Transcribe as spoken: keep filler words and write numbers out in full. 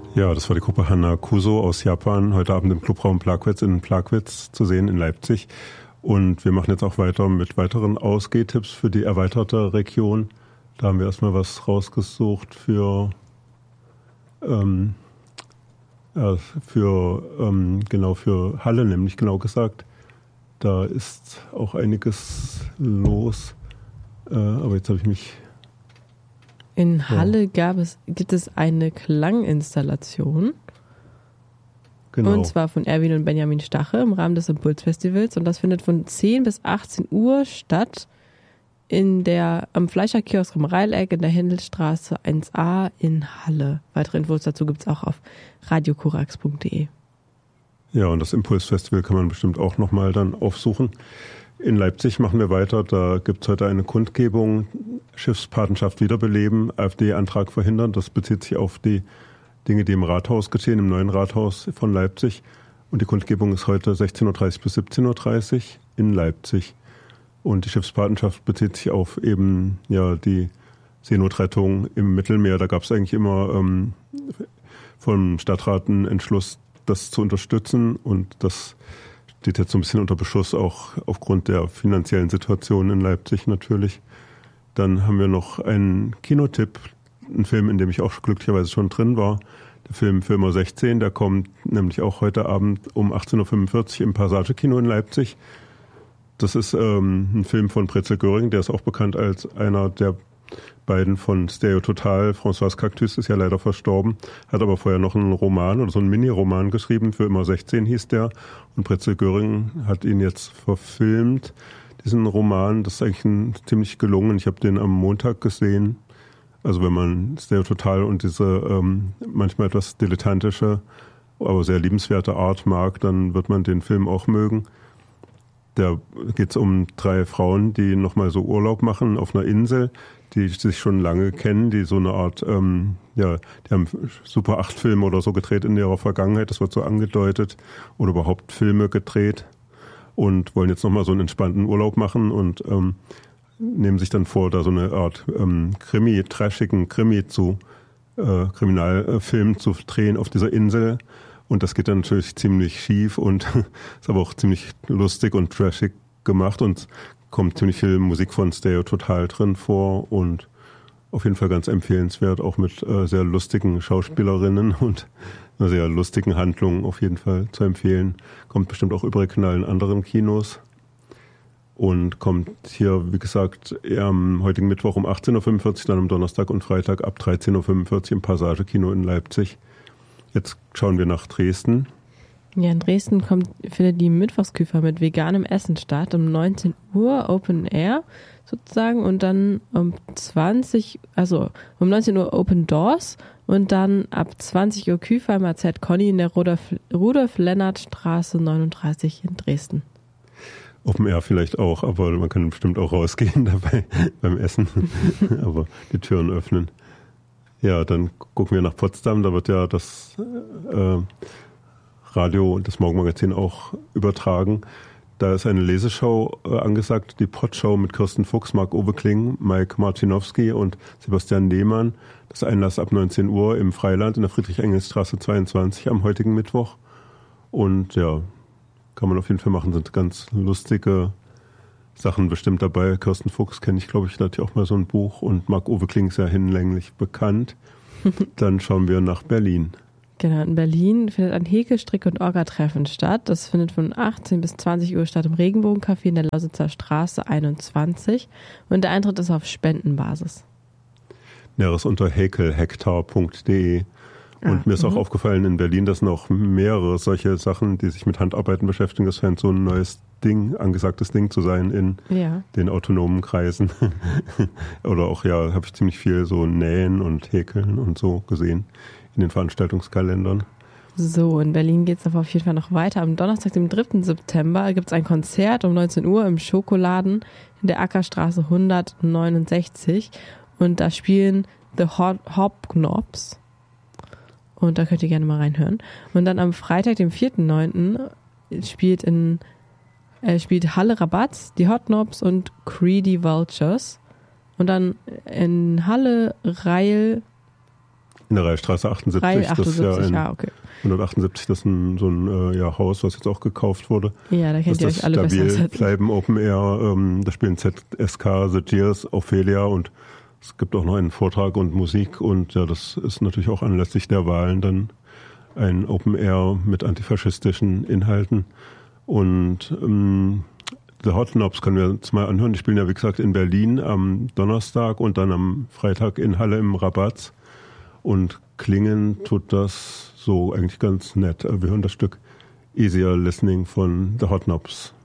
Ja, das war die Gruppe Hanakuso aus Japan, heute Abend im Clubraum Plagwitz in Plagwitz zu sehen in Leipzig. Und wir machen jetzt auch weiter mit weiteren Ausgehtipps für die erweiterte Region. Da haben wir erstmal was rausgesucht für, ähm, äh, für ähm, genau für Halle, nämlich genau gesagt. Da ist auch einiges los. Äh, aber jetzt habe ich mich... In Halle gab es, gibt es eine Klanginstallation. Genau. Und zwar von Erwin und Benjamin Stache im Rahmen des Impulsfestivals. Und das findet von zehn bis achtzehn Uhr statt in der, am Fleischerkiosk im Reileck in der Händelstraße eins a in Halle. Weitere Infos dazu gibt es auch auf radiokorax punkt de. Ja, und das Impulsfestival kann man bestimmt auch nochmal dann aufsuchen. In Leipzig machen wir weiter. Da gibt es heute eine Kundgebung, Schiffspatenschaft wiederbeleben, AfD-Antrag verhindern. Das bezieht sich auf die Dinge, die im Rathaus geschehen, im neuen Rathaus von Leipzig. Und die Kundgebung ist heute sechzehn Uhr dreißig bis siebzehn Uhr dreißig in Leipzig. Und die Schiffspatenschaft bezieht sich auf eben ja die Seenotrettung im Mittelmeer. Da gab es eigentlich immer ähm, vom Stadtrat einen Entschluss, das zu unterstützen. Und das steht jetzt so ein bisschen unter Beschuss, auch aufgrund der finanziellen Situation in Leipzig natürlich. Dann haben wir noch einen Kinotipp, einen Film, in dem ich auch glücklicherweise schon drin war. Der Film Filmer sechzehn, der kommt nämlich auch heute Abend um achtzehn Uhr fünfundvierzig im Passage-Kino in Leipzig. Das ist ähm, ein Film von Pretzel Göring, der ist auch bekannt als einer der beiden von Stereo Total. François Cactus ist ja leider verstorben, hat aber vorher noch einen Roman oder so einen Mini-Roman geschrieben, für immer sechzehn hieß der. Und Pretzel Göring hat ihn jetzt verfilmt, diesen Roman. Das ist eigentlich ein, ziemlich gelungen. Ich habe den am Montag gesehen. Also wenn man Stereo Total und diese ähm, manchmal etwas dilettantische, aber sehr liebenswerte Art mag, dann wird man den Film auch mögen. Da geht es um drei Frauen, die nochmal so Urlaub machen auf einer Insel, die sich schon lange kennen, die so eine Art, ähm, ja, die haben Super acht Filme oder so gedreht in ihrer Vergangenheit, das wird so angedeutet, oder überhaupt Filme gedreht und wollen jetzt nochmal so einen entspannten Urlaub machen und ähm, nehmen sich dann vor, da so eine Art ähm, Krimi, trashigen Krimi zu, äh, Kriminalfilm zu drehen auf dieser Insel. Und das geht dann natürlich ziemlich schief und ist aber auch ziemlich lustig und trashig gemacht und kommt ziemlich viel Musik von Stereo Total drin vor und auf jeden Fall ganz empfehlenswert, auch mit äh, sehr lustigen Schauspielerinnen und einer sehr lustigen Handlung auf jeden Fall zu empfehlen. Kommt bestimmt auch überregional in anderen Kinos und kommt hier, wie gesagt, am heutigen Mittwoch um achtzehn Uhr fünfundvierzig, dann am Donnerstag und Freitag ab dreizehn Uhr fünfundvierzig im Passage-Kino in Leipzig. Jetzt schauen wir nach Dresden. Ja, in Dresden kommt, findet die Mittwochsküfer mit veganem Essen statt, um neunzehn Uhr Open Air sozusagen und dann um zwanzig, also um neunzehn Uhr Open Doors und dann ab zwanzig Uhr Küfer im A Z Conny in der Rudolf-Lennart-Straße neununddreißig in Dresden. Open Air vielleicht auch, aber man kann bestimmt auch rausgehen dabei beim Essen, aber die Türen öffnen. Ja, dann gucken wir nach Potsdam, da wird ja das äh, Radio und das Morgenmagazin auch übertragen. Da ist eine Leseshow äh, angesagt, die Podshow mit Kirsten Fuchs, Marc-Uwe Kling, Mike Martinowski und Sebastian Lehmann. Das Einlass ab neunzehn Uhr im Freiland in der Friedrich-Engels-Straße zweiundzwanzig am heutigen Mittwoch. Und ja, kann man auf jeden Fall machen, sind ganz lustige Sachen bestimmt dabei. Kirsten Fuchs kenne ich, glaube ich, da hat ja auch mal so ein Buch und Marc-Uwe Kling ist ja hinlänglich bekannt. Dann schauen wir nach Berlin. Genau, in Berlin findet ein Häkel-, Strick- und Orga-Treffen statt. Das findet von achtzehn bis zwanzig Uhr statt im Regenbogencafé in der Lausitzer Straße einundzwanzig und der Eintritt ist auf Spendenbasis. Näheres unter häkelhektar punkt de. Und ah, mir ist auch m- aufgefallen in Berlin, dass noch mehrere solche Sachen, die sich mit Handarbeiten beschäftigen, das scheint so ein neues Ding, angesagtes Ding zu sein in ja. den autonomen Kreisen. Oder auch, ja, habe ich ziemlich viel so Nähen und Häkeln und so gesehen in den Veranstaltungskalendern. So, in Berlin geht es auf jeden Fall noch weiter. Am Donnerstag, dem dritten September, gibt es ein Konzert um neunzehn Uhr im Schokoladen in der Ackerstraße hundertneunundsechzig. Und da spielen The Hopknops. Und da könnt ihr gerne mal reinhören. Und dann am Freitag, dem vierten neunten spielt in äh, spielt Halle Rabatz, die Hotnobs und Greedy Vultures. Und dann in Halle Reil In der Reichsstraße achtundsiebzig. Reihe achtundsiebzig, das ist ja ah, okay. hundertachtundsiebzig, das ist ein, so ein äh, ja, Haus, was jetzt auch gekauft wurde. Ja, da kennt ihr euch alle besser als jetzt. Bleiben Open Air, ähm, da spielen Z S K, The Gears, Ophelia und es gibt auch noch einen Vortrag und Musik und ja, das ist natürlich auch anlässlich der Wahlen dann ein Open Air mit antifaschistischen Inhalten. Und ähm, The Hot Knobs können wir uns mal anhören. Die spielen ja, wie gesagt, in Berlin am Donnerstag und dann am Freitag in Halle im Rabatz. Und klingen tut das so eigentlich ganz nett. Wir hören das Stück Easier Listening von The Hot Knobs.